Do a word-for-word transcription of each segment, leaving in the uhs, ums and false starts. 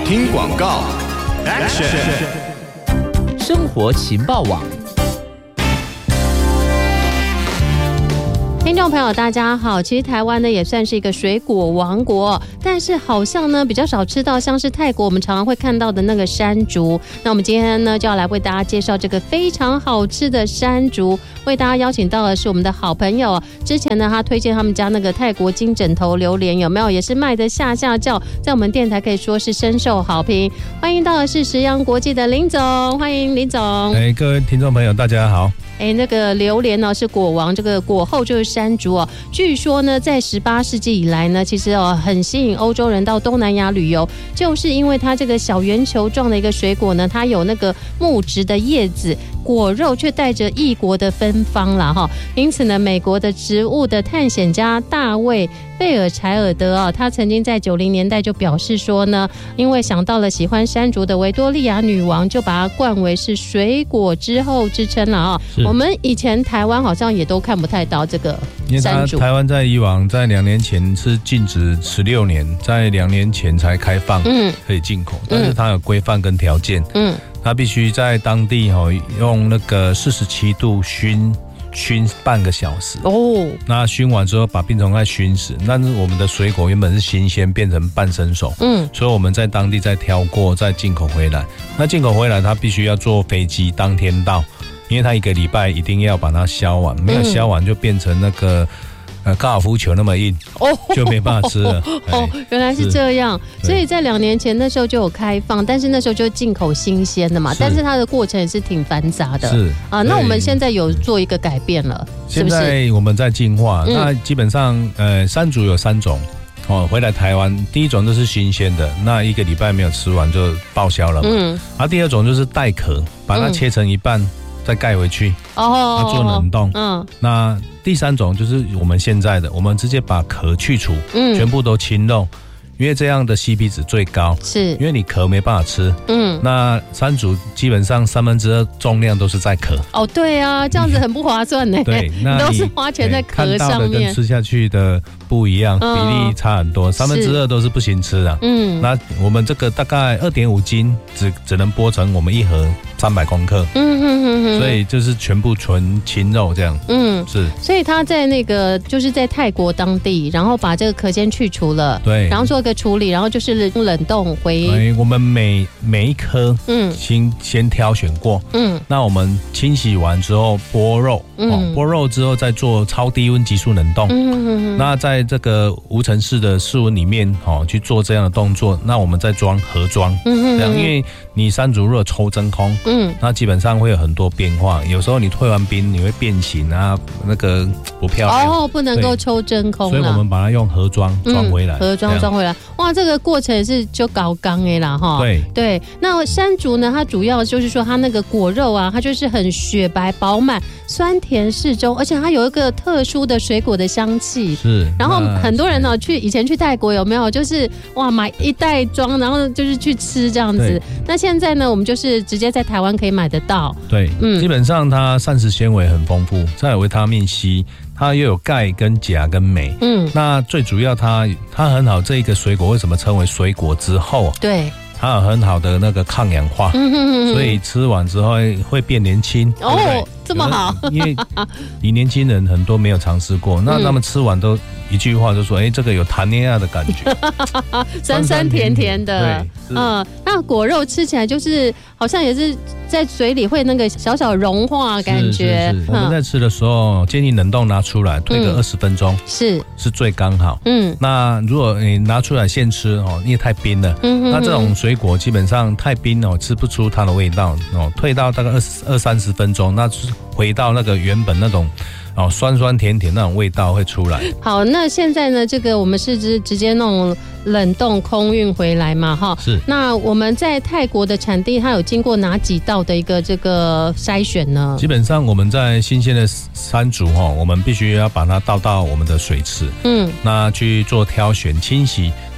听广告 ，Action！ 生活情报网。 听众朋友大家好，其实台湾呢也算是一个水果王国，但是好像呢比较少吃到像是泰国我们常常会看到的那个山竹。那我们今天呢就要来为大家介绍这个非常好吃的山竹，为大家邀请到的是我们的好朋友，之前呢他推荐他们家那个泰国金枕头榴莲，有没有也是卖得下下叫，在我们电台可以说是深受好评。欢迎到的是食阳国际的林总，欢迎林总。 哎，各位听众朋友大家好。 哎，那个榴莲呢是果王，这个果后就是山竹哦。据说呢，在十八世纪以来呢，其实哦很吸引欧洲人到东南亚旅游，就是因为它这个小圆球状的一个水果呢，它有那个木质的叶子，果肉却带着异国的芬芳啦哈。因此呢，美国的植物的探险家大卫贝尔柴尔德啊，他曾经在九零年代就表示说呢，因为想到了喜欢山竹的维多利亚女王，就把它冠为是水果之后之称了啊。我们以前台湾好像也都看不太到这个山竹， 因为台湾在以往在两年前是禁止十六年，在两年前才开放，嗯，可以进口，但是它有规范跟条件，嗯，它必须在当地哈用那个四十七度熏。熏半个小时哦，那熏完之后把病虫害熏死。但是我们的水果原本是新鲜，变成半生熟，嗯，所以我们在当地再挑过，再进口回来。那进口回来，它必须要坐飞机当天到，因为它一个礼拜一定要把它削完，没有削完就变成那个。呃，高尔夫球那么硬，哦，就没办法吃了。 哦，原来是这样，所以在两年前那时候就有开放，但是那时候就进口新鲜的嘛，但是它的过程也是挺繁杂的。是啊，那我们现在有做一个改变了，是不是？ 现在我们在进化，嗯、那基本上呃，山竹有三种。哦，回来台湾，第一种就是新鲜的，那一个礼拜没有吃完就报销了嘛。嗯。而第二种就是带壳，把它切成一半。嗯再盖回去，哦，做冷冻。嗯，那第三种就是我们现在的，我们直接把壳去除，嗯，全部都清肉，因为这样的 C P 值最高，是因为你壳没办法吃。嗯，那山竹基本上三分之二重量都是在壳。哦， 对啊，这样子很不划算呢。对，那你都是花钱在壳上面，看到的跟吃下去的不一样，比例差很多，三分之二都是不行吃的。嗯，那我们这个大概二点五斤，只只能剥成我们一盒。三百公克，嗯哼哼哼，所以就是全部纯青肉这样，嗯，是， 所以他在那个就是在泰国当地，然后把这个壳先去除了， 对， 然后做一个处理，然后就是冷冻回， 我们每每一颗，嗯，先先挑选过，嗯，那我们清洗完之后剥肉，嗯，哦、剥肉之后再做超低温急速冷冻，嗯哼哼，那在这个无尘室的室温里面，哦，去做这样的动作，那我们再装盒装，嗯哼，这样，因为你山竹如果抽真空。嗯，那基本上会有很多变化，有时候你退完冰你会变形啊，那个不漂亮哦，不能够抽真空， 所以我们把它用盒装装回来， 盒装装回来，哇，这个过程也是就搞刚的啦哈。 对对，那山竹呢，它主要就是说它那个果肉啊，它就是很雪白饱满，酸甜适中，而且它有一个特殊的水果的香气。是，然后很多人呢、哦、去以前去泰国有没有就是哇买一袋装，然后就是去吃这样子。那现在呢，我们就是直接在台湾可以买得到， 对，嗯，基本上它膳食纤维很丰富，再有维他命 C， 它又有钙跟钾跟镁，嗯，那最主要它它很好，这一个水果为什么称为水果之后？对。它有很好的那个抗氧化，嗯哼哼哼，所以吃完之后会变年轻哦，对对这么好。 因为你年轻人很多没有尝试过，那他们吃完都一句话就说：“哎、欸，这个有谈恋爱的感觉， 酸酸甜甜的。”嗯，那果肉吃起来就是好像也是在嘴里会那个小小融化感觉。 是是是，我们在吃的时候建议冷冻拿出来，推个二十分钟，是是最刚好。嗯，那如果你拿出来现吃哦，因为太冰了，嗯哼哼，那这种水果基本上太冰哦，吃不出它的味道哦。退到大概二十二三十分钟，那回到那个原本那种。哦，酸酸甜甜那种味道会出来。 好，那现在呢，这个我们是直直接那种冷冻空运回来嘛，哈。是。那我们在泰国的产地，它有经过哪几道的一个这个筛选呢？ 基本上我们在新鲜的山竹哈，我们必须要把它倒到我们的水池，嗯，那去做挑选清洗。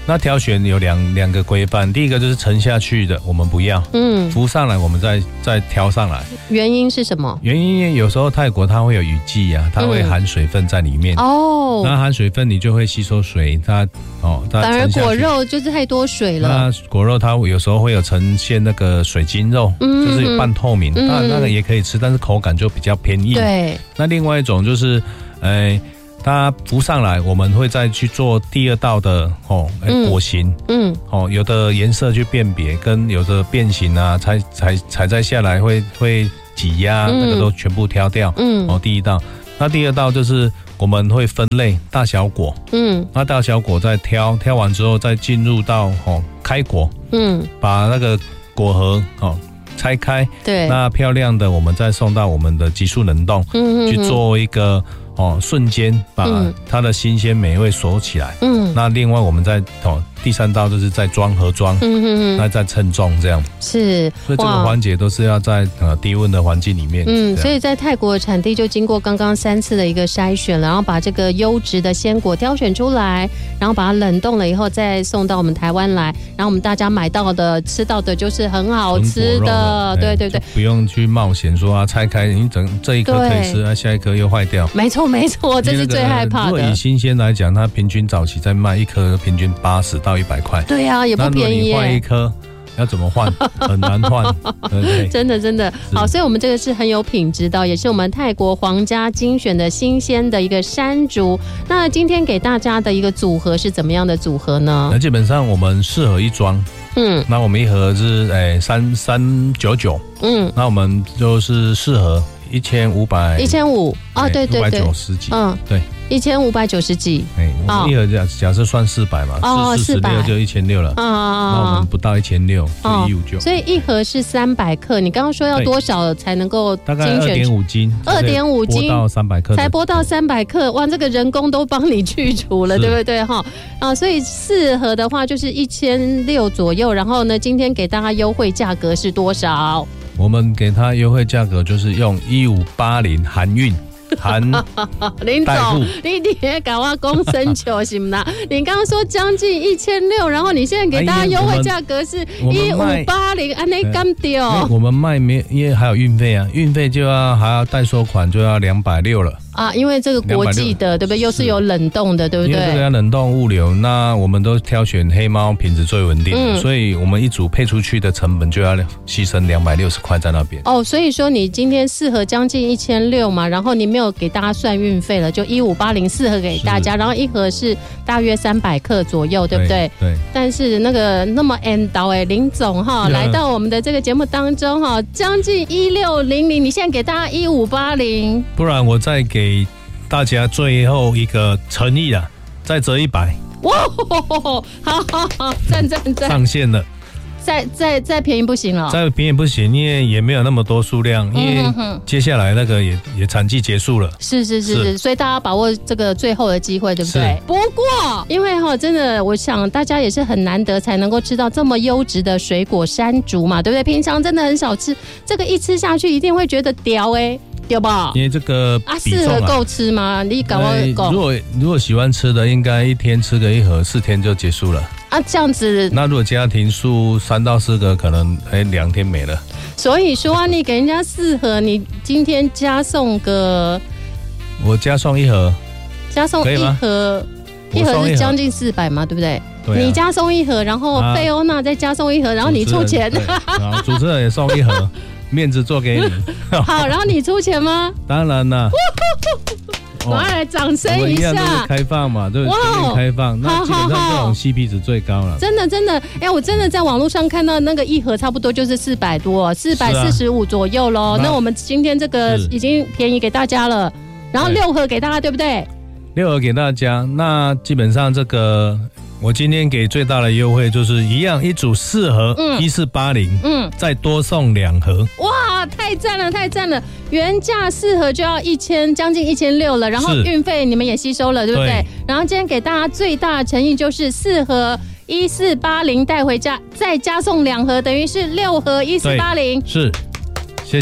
那挑选有两两个规范，第一个就是沉下去的，我们不要，嗯，浮上来我们再再挑上来。 原因是什么？ 原因有时候泰国它会有雨季啊，它会含水分在里面。嗯、哦，那含水分你就会吸收水，它哦，它反而果肉就是太多水了。 那果肉它有时候会有呈现那个水晶肉，嗯、就是有半透明，那、嗯、那个也可以吃，但是口感就比较偏硬。 对。 那另外一种就是，呃。它浮上来，我们会再去做第二道的哦，果形，嗯，哦，有的颜色去辨别，跟有的变形啊，踩踩踩在下来会会挤压，嗯、那个都全部挑掉，嗯，哦，第一道，那第二道就是我们会分类大小果，嗯，那大小果再挑，挑完之后再进入到哦开果，嗯，把那个果核哦拆开，对，那漂亮的我们再送到我们的急速冷冻，嗯，去做一个。哦，瞬间把它的新鲜美味锁起来。嗯，那另外我们再哦，第三道就是在装盒装，嗯嗯嗯，那再称重这样。 是， 所以这个环节都是要在呃低温的环境里面。 嗯，所以在泰国的产地就经过刚刚三次的一个筛选了，然后把这个优质的鲜果挑选出来，然后把它冷冻了以后再送到我们台湾来，然后我们大家买到的吃到的就是很好吃的，对对对， 不用去冒险说啊拆开你整这一颗可以吃，啊下一颗又坏掉。 没错没错，这是最害怕的。 如果以新鲜来讲，它平均早期在卖一颗平均八十到一百块。 对啊，也不便宜耶。 那如果你换一颗，要怎么换？很难换，对不对？ 真的真的好，所以我们这个是很有品质的，也是我们泰国皇家精选的新鲜的一个山竹。那今天给大家的一个组合是怎么样的组合呢？ 那基本上我们适合一装。嗯，那我们一盒是诶三三九九，嗯，那我们就是适合一千五百， 一千五啊，对对对， 五百九十几，嗯，对， 一千五百九十几， 哎，我们一盒假假设算四百嘛，哦，四十六就一千六了，啊，那我们不到一千六，就一五九， 所以一盒是三百克，你刚刚说要多少才能够大概二点五斤， 二点五斤到三百克， 才播到三百克，哇，这个人工都帮你去除了，对不对哈？啊，所以四盒的话就是一千六左右，然后呢，今天给大家优惠价格是多少？ 我们给他优惠价格就是用一五八零含运。含林总，你别搞我公生球行吗？你刚刚说将近一千六，然后你现在给大家优惠价格是一五八零，安内干掉。 我们卖没，因为还有运费啊，运费就要还要代收款，就要两百六了。 啊，因为这个国际的，对不对？又是有冷冻的，对不对？ 因为这个要冷冻物流，那我们都挑选黑猫品质最稳定的，嗯、所以我们一组配出去的成本就要牺牲两百六十块在那边。 哦，所以说你今天四盒将近一千六嘛，然后你没有给大家算运费了，就一五八零四盒给大家，然后一盒是大约三百克左右，对不对？ 对。对但是那个那么 end 到哎，林总哈来到我们的这个节目当中哈，将近一六零零，你现在给大家一五八零， 不然我再给。给大家最后一个诚意啦，再折一百。 哇，好好好，赞赞赞！ 上线了， 再再再便宜不行了， 再便宜不行，因为也没有那么多数量，因为接下来那个也也产季结束了。 是是是是，所以大家把握这个最后的机会，对不对？不过，因为哈，真的，我想大家也是很难得才能够吃到这么优质的水果山竹嘛，对不对？平常真的很少吃，这个一吃下去一定会觉得屌哎、欸。对吧？ 因为这个啊，适合够吃吗？你搞我够。 如果如果喜欢吃的，应该一天吃个一盒，四天就结束了。 啊，这样子。 那如果家庭数三到四个，可能哎两天没了。 所以说、啊，你给人家四盒，你今天加送个， 我加送一盒， 加送一盒，一盒是将近四百嘛，对不对？对、啊。你加送一盒，然后费欧娜再加送一盒，然后你出钱。 好，主持人也送一盒。面子做给你， 好，然后你出钱吗？ 当然了， 我要来掌声一下。 我们一样都是开放嘛，对，全面开放，那基本上这种 C P 值最高了。 真的真的，哎、欸，我真的在网络上看到那个一盒差不多就是四百多，四百四十五左右喽、啊。那我们今天这个已经便宜给大家了，然后六盒给大家，对不对？ 六盒给大家，那基本上这个。我今天给最大的优惠就是一样，一组四盒，一四八零，嗯，再多送两盒。 哇，太赞了，太赞了！原价四盒就要一千，将近一千六了，然后运费你们也吸收了，对不对？对。然后今天给大家最大的诚意就是四盒一四八零带回家，再加送两盒，等于是六盒一四八零。 是，谢谢。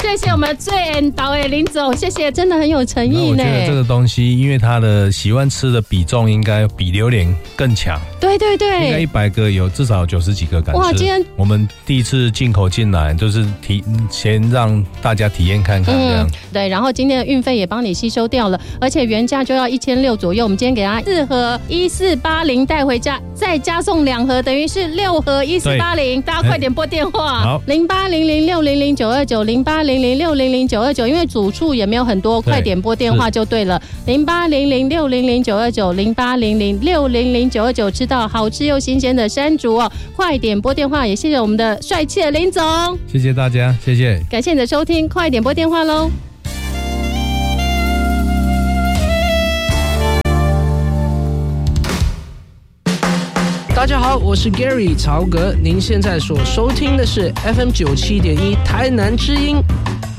谢谢我们最恩导的林总，谢谢，真的很有诚意呢。 我觉得这个东西，因为它的喜欢吃的比重应该比榴莲更强。 对对对， 应该一百个有至少九十几个敢吃。 哇，今天我们第一次进口进来，就是体先让大家体验看看这样、嗯。 对，然后今天的运费也帮你吸收掉了，而且原价就要一千六左右，我们今天给他四盒一四八零带回家，再加送两盒，等于是六盒一四八零。大家快点拨电话，好，零八零零六零零九二九零八零零六零零九二九，因为组数也没有很多，快点拨电话就对了，零八零零六零零九二九零八零零六零零九二九，吃到好吃又新鲜的山竹哦，快点拨电话，也谢谢我们的帅气的林总， 谢谢大家，谢谢， 感谢你的收听，快点拨电话喽。 大家好，我是 Gary 曹格，您现在所收听的是 F M 九七点一台南之音。